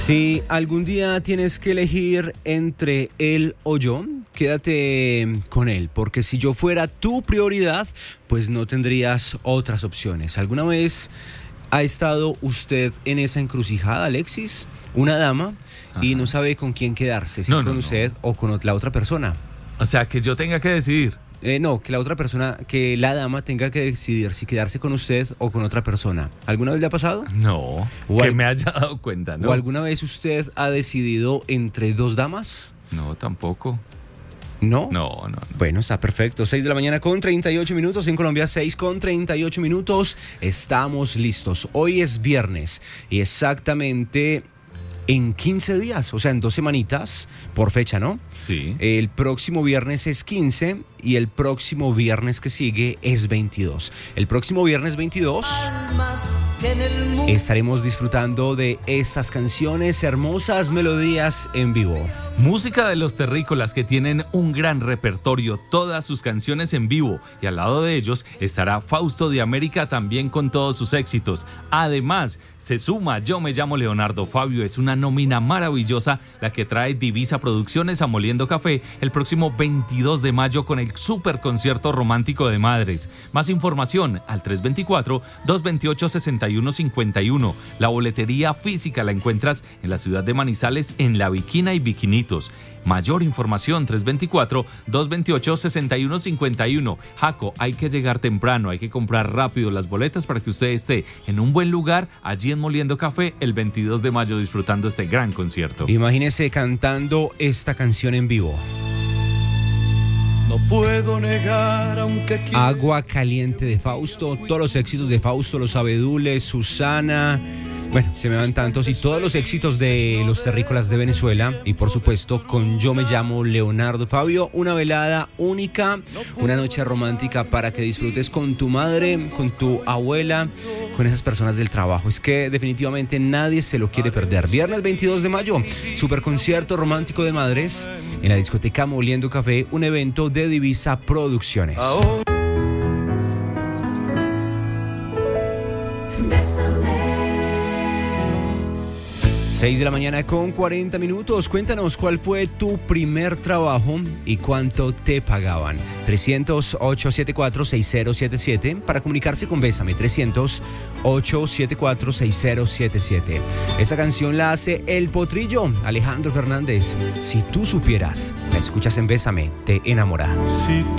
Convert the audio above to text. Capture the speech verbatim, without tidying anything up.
Si algún día tienes que elegir entre él o yo, quédate con él, porque si yo fuera tu prioridad, pues no tendrías otras opciones. ¿Alguna vez ha estado usted en esa encrucijada, Alexis? Una dama Ajá. y no sabe con quién quedarse, si no, con no, usted no. o con la otra persona. O sea, que yo tenga que decidir. Eh, no, que la otra persona, que la dama tenga que decidir si quedarse con usted o con otra persona. ¿Alguna vez le ha pasado? No, o que al... me haya dado cuenta, ¿no? ¿O alguna vez usted ha decidido entre dos damas? No, tampoco. ¿No? No, no, no. Bueno, está perfecto. seis de la mañana con treinta y ocho minutos. En Colombia, seis con treinta y ocho minutos. Estamos listos. Hoy es viernes y exactamente en quince días, o sea, en dos semanitas por fecha, ¿no? Sí. El próximo viernes es quince y el próximo viernes que sigue es veintidós. El próximo viernes veintidós estaremos disfrutando de estas canciones, hermosas melodías en vivo. Música de los terrícolas, que tienen un gran repertorio, todas sus canciones en vivo, y al lado de ellos estará Fausto de América también con todos sus éxitos. Además, se suma Yo me llamo Leonardo Fabio. Es una nómina maravillosa la que trae Divisa Producciones a Moliendo Café el próximo veintidós de mayo con el super concierto romántico de madres. Más información al tres dos cuatro, dos dos ocho, seis uno cinco uno. La boletería física la encuentras en la ciudad de Manizales, en La Viquina y Viquinitos. Mayor información tres dos cuatro, dos dos ocho, seis uno cinco uno. Jaco, hay que llegar temprano, hay que comprar rápido las boletas para que usted esté en un buen lugar allí en Moliendo Café el veintidós de mayo disfrutando este gran concierto. Imagínese cantando esta canción en vivo. No puedo negar, aunque quiera. Agua Caliente de Fausto, todos los éxitos de Fausto, Los Abedules, Susana. Bueno, se me van tantos, y todos los éxitos de los terrícolas de Venezuela, y por supuesto con Yo me llamo Leonardo Fabio. Una velada única, una noche romántica para que disfrutes con tu madre, con tu abuela, con esas personas del trabajo. Es que definitivamente nadie se lo quiere perder. Viernes veintidós de mayo, super concierto romántico de madres en la discoteca Moliendo Café, un evento de Divisa Producciones. seis de la mañana con cuarenta minutos. Cuéntanos cuál fue tu primer trabajo y cuánto te pagaban. trescientos, ochocientos setenta y cuatro, sesenta setenta y siete para comunicarse con Bésame. trescientos, ochocientos setenta y cuatro, sesenta setenta y siete. Esta canción la hace El Potrillo, Alejandro Fernández. Si tú supieras, la escuchas en Bésame, te enamora. Si